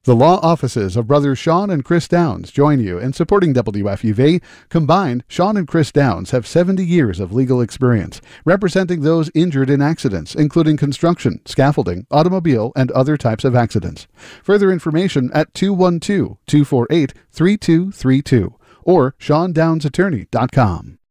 The law offices of brothers Sean and Chris Downs join you in supporting WFUV. Combined, Sean and Chris Downs have 70 years of legal experience, representing those injured in accidents, including construction, scaffolding, automobile, and other types of accidents. Further information at 212-248-3232 or SeanDownsAttorney.com.